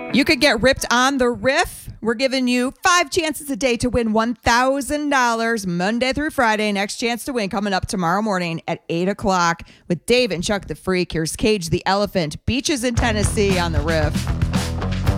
You could get ripped on the riff. We're giving you 5 chances a day to win $1,000 Monday through Friday. Next chance to win coming up tomorrow morning at 8 o'clock with Dave and Chuck the Freak. Here's Cage the Elephant. Beaches in Tennessee on the riff.